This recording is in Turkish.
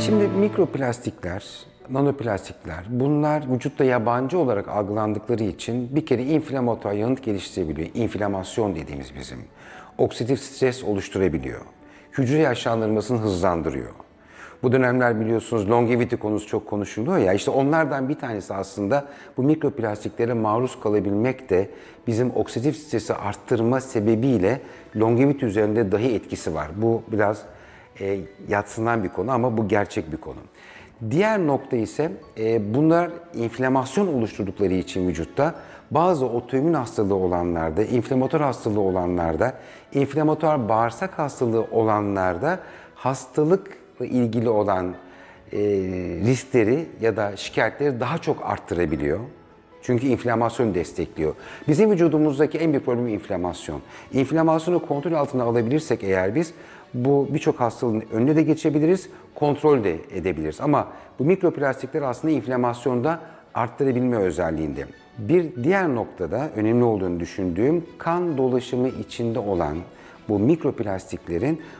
Şimdi mikroplastikler, nanoplastikler, bunlar vücutta yabancı olarak algılandıkları için bir kere inflamatuar yanıt geliştirebiliyor. İnflamasyon dediğimiz bizim. Oksidatif stres oluşturabiliyor. Hücre yaşlandırmasını hızlandırıyor. Bu dönemler biliyorsunuz longevity konusu çok konuşuluyor ya, işte onlardan bir tanesi aslında bu mikroplastiklere maruz kalabilmek de bizim oksidatif stresi arttırma sebebiyle longevity üzerinde dahi etkisi var. Bu biraz yadsınan bir konu ama bu gerçek bir konu. Diğer nokta ise bunlar inflamasyon oluşturdukları için vücutta bazı otoimmün hastalığı olanlarda, inflamatuar hastalığı olanlarda, inflamatuar bağırsak hastalığı olanlarda hastalıkla ilgili olan riskleri ya da şikayetleri daha çok arttırabiliyor. Çünkü inflamasyon destekliyor. Bizim vücudumuzdaki en büyük problem inflamasyon. İnflamasyonu kontrol altına alabilirsek eğer biz bu birçok hastalığın önüne de geçebiliriz, kontrol de edebiliriz. Ama bu mikroplastikler aslında inflamasyonda arttırabilme özelliğinde. Bir diğer noktada önemli olduğunu düşündüğüm kan dolaşımı içinde olan bu mikroplastiklerin